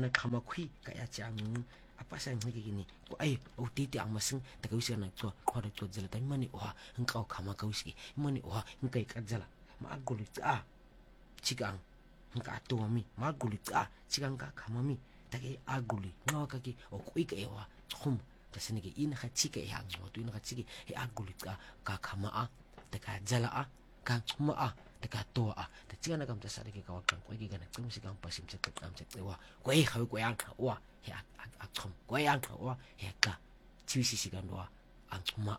wana kama khui ka ya chang apa sa ngi gini ko ai o titi ang masing ta ka usia na to khwa to jela ta mani wa ngka khama ka usi mani wa ngkai ka jela ma aguli ta chigang ngka to mi ma aguli ta chigang ka khama mi ta ke aguli ngawa ka ki o kui ka ewa khum ta sene ke in kha chike ya ngo to in kha chike he aguli ka khama a ta ka jela a ka khuma a ta ka to a ta chiga na kam ta sa ke ka wa kan ko ki ga na kum si kam pasim se ta kam se wa ko e kha ko yang wa he akom ko yang wa he ka chi si gan wa ang khuma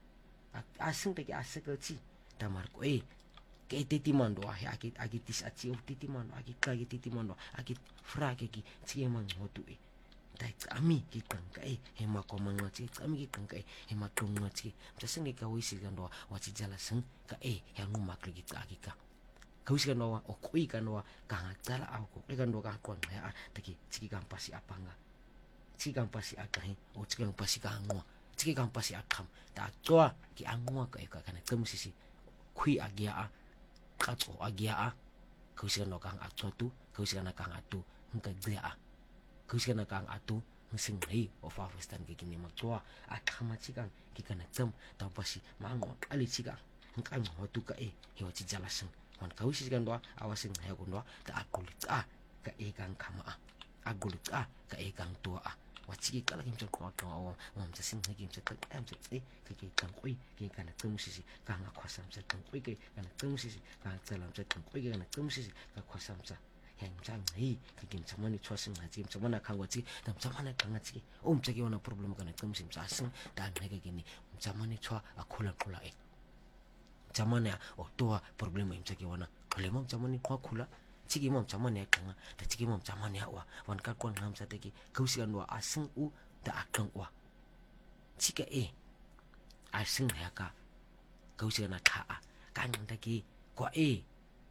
a sing ta ke asaka chi ta mar ko e ke titi mando he aki tis achi o titi mando aki ka ki titi mando aki fra ke ki chi man hotu e tai ami ki kan ka e he ma ko man chi ami ki kan ka e he ma tong ma chi ta sing ke ka wi si gan wa chi jala sing ka e he ngu ma ki ta aki ka kausi kan wa o koi kan wa ka ngala au ko kan wa ka kon ya ta ki chi kan pasi apa nga chi kan pasi akahi o chi kan pasi ka ngwa chi kan pasi akam ta toa ki angwa ka e ka kana tum sisi kui agia a ka to agia a kausi kan ka atu tu kausi kan ka atu ngka dia a kausi kan ka atu sing hei o fa festan ke kini ma toa akama chi kan ki kana tum ta pasi ma ngwa ali chi ka ngka ngwa tu ka e he o chi jala sing wan kausi kan doa awasing he ko doa ta akulit ka e kan kama agulit ka e kan tua wachi kala kim chon ko ko mom sa sing kim chon ta am se ke kan koi ke kan tum sisi ka nga khwasam sa kan koi ke kan tum sisi ka tsalam sa kan koi ke kan tum sisi ka khwasam sa yang chang hi ke kim chamani chwasing ha kim chamana khang wachi tam chamana khang chi chagi wana problem kan tum sim sa sing ta ne ke ni chamani chwa akhula khula e jamane o toa problema im chaki wana problema jamane kwa khula chigi mom jamane kanga ta chigi mom jamane wa wan ka kon ngam sa te ki kausi an wa asing u ta akang wa chika e asing ya ka kausi na tha a kan ta ki kwa e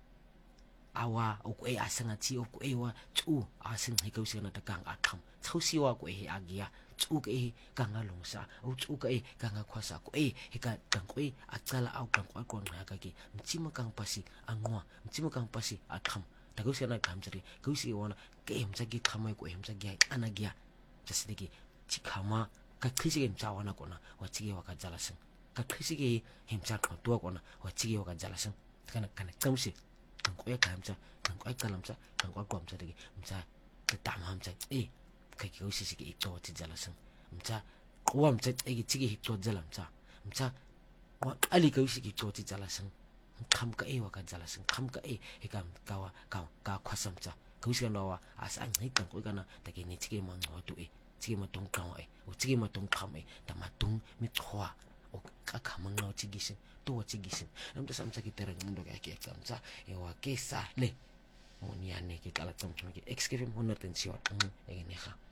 awa o ko e asanga chi o ko e wa chu asing he kausi na ta kang akham chausi wa ko e agia chu ke kanga longsa o chu ke kanga khwasa ko he ka kang ko achala au kang ko kon na ka ki mchima kang pasi angwa mchima kang pasi akham ta ko sena kam chari ko si wona ke em chagi khamai ko em chagi anagia jasde ki chikhama ka khisi em chawana kona wa chigi wa ka jalasang ka khisi ke em cha ko to kona wa chigi wa ka jalasang kana kamsi kang ko ya kam cha kang ko kalam cha kang ko kom cha de mcha ta tam ham cha kai ki usi ki ito ti jalasang mcha kuwa mcha egi chigi hito jalam cha mcha wa ali ka usi ki ito ti jalasang kham ka e wa ka jalasang kham ka e kam ka khwasam cha ka usi no wa asa ngai kan ko kana ta ki ni chigi mang ho tu chigi ma tong ka o chigi ma tong kham ta ma tung mi thwa o ka khamang no chigi sin to chigi sin nam ta sam cha ki terang mundo ka ki ekam cha e wa ke sa le moniane ki kala tam ki excavate honor ten siwa e ne kha